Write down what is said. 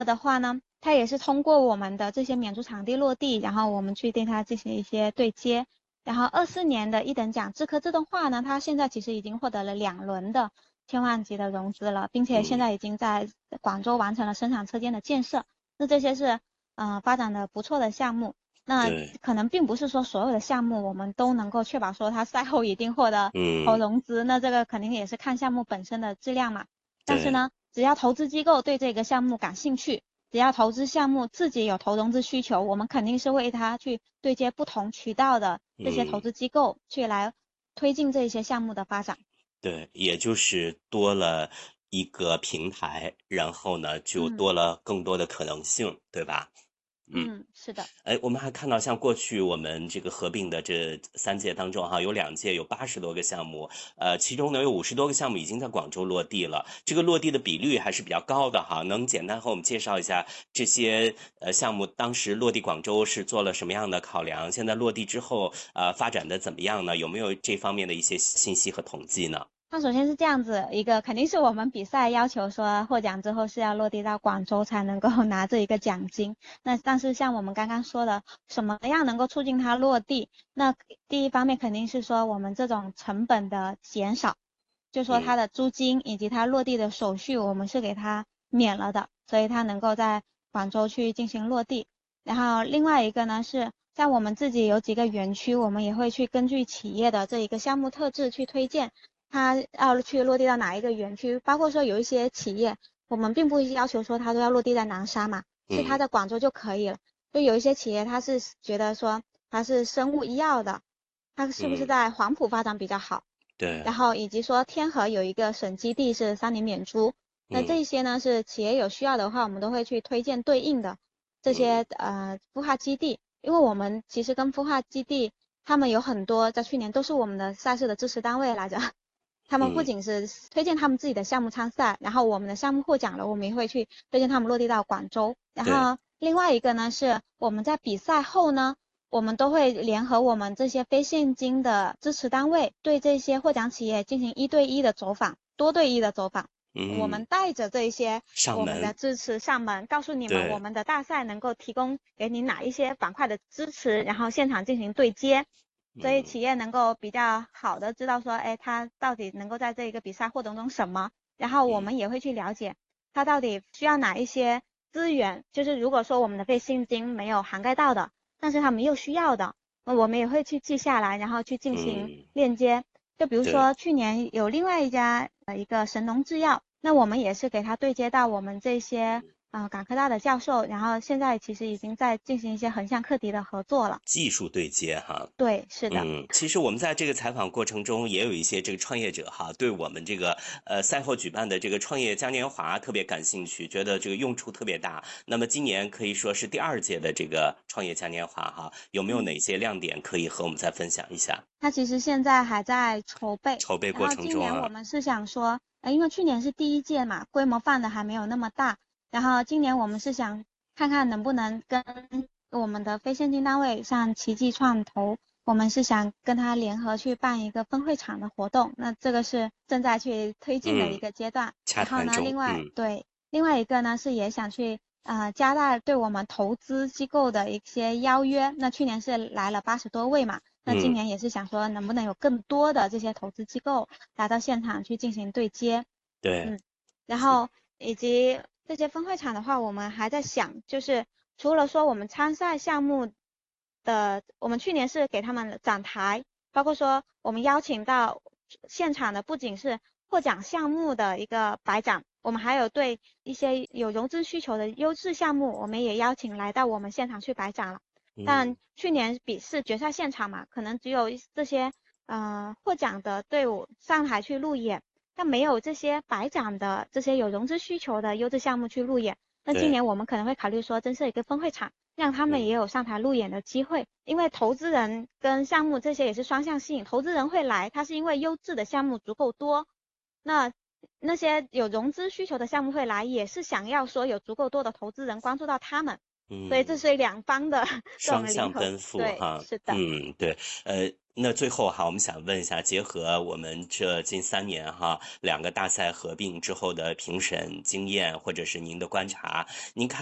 的话呢，它也是通过我们的这些免租场地落地，然后我们去对它进行一些对接。然后24年的一等奖智科自动化呢，它现在其实已经获得了2轮的千万级的融资了，并且现嗯， 在已经在广州完成了生产车间的建设。那这些是发展的不错的项目。那对， 可能并不是说所有的项目我们都能够确保说它赛后一定获得投嗯， 融资，那这个肯定也是看项目本身的质量嘛。但是对， 呢，只要投资机构对这个项目感兴趣，只要投资项目自己有投融资需求，我们肯定是为它去对接不同渠道的这些投嗯。 资机构，去来推进这些项目的发展。 对，也就是多了一个平台，然后呢，就嗯多了更多的可能性，对吧？嗯， 嗯，是的。 哎，我们还看到像过去我们这个合并的这3届当中哈，有2届有80多个项目，其中呢有50多个项目已经在广州落地了，这个落地的比率还是比较高的哈。能简单和我们介绍一下这些项目当时落地广州是做了什么样的考量？现在落地之后发展的怎么样呢？有没有这方面的一些信息和统计呢？ 那首先是这样子一个，肯定是我们比赛要求说获奖之后是要落地到广州才能够拿这一个奖金。那但是像我们刚刚说的，什么样能够促进它落地？那第一方面肯定是说我们这种成本的减少，就说它嗯的租金以及它落地的手续我们是给它免了的，所以它能够在广州去进行落地。然后另外一个呢是像我们自己有几个园区，我们也会去根据企业的这一个项目特质去推荐。它要去落地到哪一个园区，包括说有一些企业，我们并不要求说它都要落地在南沙嘛，是它嗯， 在广州就可以了。就有一些企业，它是觉得说它是生物医药的，它是不是嗯， 在黄埔发展比较好？然对， 后以及说天河有一个省基地是3年免租，那嗯这些呢是企业有需要的话，我们都会去推荐对应的这些嗯孵化基地，因为我们其实跟孵化基地他们有很多在去年都是我们的赛事的支持单位来着。他们不嗯仅是推荐他们自己的项目参赛，然后我们的项目获奖了，我们也会去推荐他们落地到广州。然对， 后另外一个呢，是我们在比赛后呢，我们都会联合我们这些非现金的支持单位，对这些获奖企业进行1对1的走访、多对1的走访。我们嗯， 带着这些我们的上门， 支持上门，告诉你们我对， 们的大赛能够提供给你哪一些板块的支持，然后现场进行对接。所以嗯企业能够比较好的知道说，哎，他到底能够在这一个比赛获得中什么，然后我嗯们也会去了解他到底需要哪一些资源，就是如果说我们的费现金没有涵盖到的，但是他们又需要的，那我们也会去记下来，然后去进行嗯， 链接。就比如对。 说去年有另外一家一个神农制药，那我们也是给他对接到我们这些港科大的教授，然后现在其实已经在进行一些横向课题的合作了。 技术对接哈， 对，是的。 其实我们在这个采访过程中，也有一些这个创业者哈，对我们这个赛后举办的这个创业嘉年华特别感兴趣，觉得这个用处特别大。那么今年可以说是第2届的这个创业嘉年华哈，有没有嗯。 哪些亮点可以和我们再分享一下？ 它其实现在还在筹备， 筹备过然后程中啊， 今年我们是想说，因为去年是第一届嘛，规模放的还没有那么大，然后今年我们是想看看能不能跟我们的非现金单位，像奇迹创投，我们是想跟他联合去办一个分会场的活动，那这个是正在去推进的一嗯， 个阶段。然后呢， 洽谈中， 另外一个呢是也想去加大对我们投资机构的一些邀约。那去年是来了80多位嘛，那今嗯， 年也是想说能不能有更多的这些投资机构来到现场去进行对接。 对， 嗯，然后以及这些分会场的话，我们还在想，就是除了说我们参赛项目的，我们去年是给他们展台，包括说我们邀请到现场的不仅是获奖项目的一个白展，我们还有对一些有融资需求的优质项目，我们也邀请来到我们现场去白展了。但嗯， 去年比试决赛现场嘛，可能只有这些获奖的队伍上台去路演，但没有这些白奖的这些有融资需求的优质项目去路演。那今对， 年我们可能会考虑说增设一个分会场，让他们也嗯。 有上台路演的机会，因为投资人跟项目这些也是双向吸引，投资人会来，他是因为优质的项目足够多，那那些有融资需求的项目会来，也是想要说有足够多的投资人关注到他们，所以这嗯， 是两方的这种双向零和， 奔赴对， 哈， 是的。 对， 那最后哈，我们想问一下，结合我们这近3年哈2个大赛合并之后的评审经验，或者是您的观察，您看。